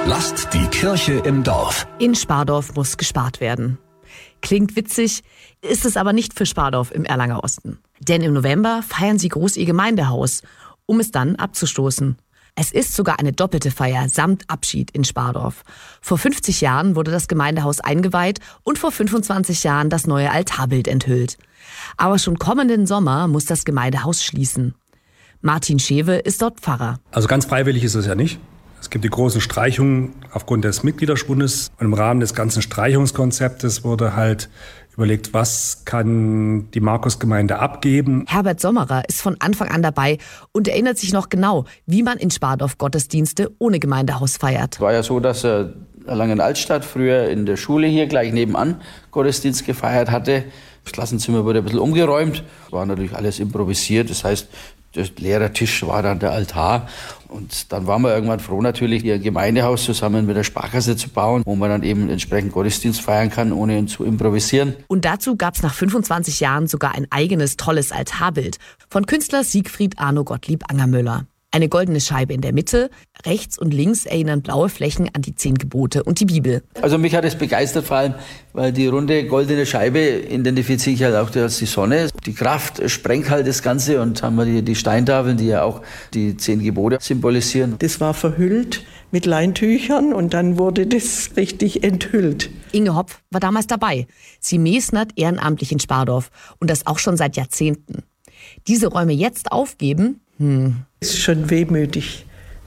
Lasst die Kirche im Dorf. In Spardorf muss gespart werden. Klingt witzig, ist es aber nicht für Spardorf im Erlanger Osten. Denn im November feiern sie groß ihr Gemeindehaus, um es dann abzustoßen. Es ist sogar eine doppelte Feier samt Abschied in Spardorf. Vor 50 Jahren wurde das Gemeindehaus eingeweiht und vor 25 Jahren das neue Altarbild enthüllt. Aber schon kommenden Sommer muss das Gemeindehaus schließen. Martin Schewe ist dort Pfarrer. Also ganz freiwillig ist es ja nicht. Es gibt die große Streichung aufgrund des Mitgliederschwundes. Und im Rahmen des ganzen Streichungskonzeptes wurde halt überlegt, was kann die Markusgemeinde abgeben. Herbert Sommerer ist von Anfang an dabei und erinnert sich noch genau, wie man in Spardorf Gottesdienste ohne Gemeindehaus feiert. Es war ja so, dass Erlangen-Altstadt früher in der Schule hier gleich nebenan Gottesdienst gefeiert hatte. Das Klassenzimmer wurde ein bisschen umgeräumt. War natürlich alles improvisiert. Das heißt, der Lehrertisch war dann der Altar. Und dann waren wir irgendwann froh, natürlich ihr Gemeindehaus zusammen mit der Sparkasse zu bauen, wo man dann eben entsprechend Gottesdienst feiern kann, ohne ihn zu improvisieren. Und dazu gab es nach 25 Jahren sogar ein eigenes tolles Altarbild von Künstler Siegfried Arno Gottlieb Angermüller. Eine goldene Scheibe in der Mitte, rechts und links erinnern blaue Flächen an die 10 Gebote und die Bibel. Also mich hat es begeistert, vor allem, weil die runde goldene Scheibe identifiziert sich halt auch als die Sonne. Die Kraft sprengt halt das Ganze und haben wir die Steintafeln, die ja auch die 10 Gebote symbolisieren. Das war verhüllt mit Leintüchern und dann wurde das richtig enthüllt. Inge Hopf war damals dabei. Sie mesnert ehrenamtlich in Spardorf und das auch schon seit Jahrzehnten. Diese Räume jetzt aufgeben, ist schon wehmütig.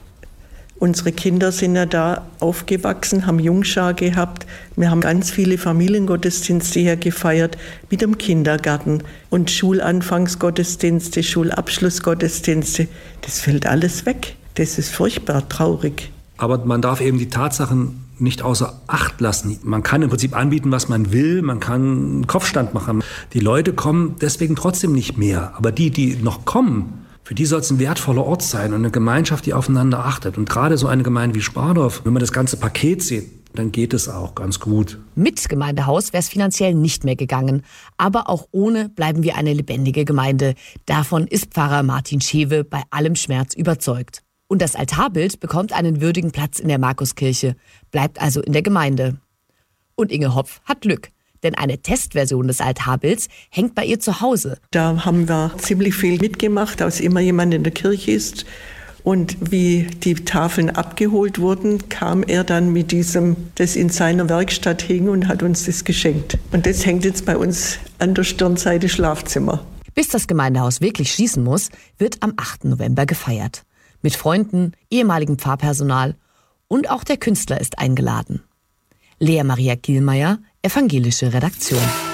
Unsere Kinder sind ja da aufgewachsen, haben Jungschar gehabt. Wir haben ganz viele Familiengottesdienste hier gefeiert mit dem Kindergarten und Schulanfangsgottesdienste, Schulabschlussgottesdienste. Das fällt alles weg. Das ist furchtbar traurig. Aber man darf eben die Tatsachen nicht außer Acht lassen. Man kann im Prinzip anbieten, was man will. Man kann einen Kopfstand machen. Die Leute kommen deswegen trotzdem nicht mehr. Aber die noch kommen, für die soll es ein wertvoller Ort sein und eine Gemeinschaft, die aufeinander achtet. Und gerade so eine Gemeinde wie Spardorf, wenn man das ganze Paket sieht, dann geht es auch ganz gut. Mit Gemeindehaus wäre es finanziell nicht mehr gegangen. Aber auch ohne bleiben wir eine lebendige Gemeinde. Davon ist Pfarrer Martin Schewe bei allem Schmerz überzeugt. Und das Altarbild bekommt einen würdigen Platz in der Markuskirche, bleibt also in der Gemeinde. Und Inge Hopf hat Glück. Denn eine Testversion des Altarbilds hängt bei ihr zu Hause. Da haben wir ziemlich viel mitgemacht, als immer jemand in der Kirche ist. Und wie die Tafeln abgeholt wurden, kam er dann mit diesem, das in seiner Werkstatt hing und hat uns das geschenkt. Und das hängt jetzt bei uns an der Stirnseite Schlafzimmer. Bis das Gemeindehaus wirklich schließen muss, wird am 8. November gefeiert. Mit Freunden, ehemaligem Pfarrpersonal und auch der Künstler ist eingeladen. Lea Maria Gielmeier, Evangelische Redaktion.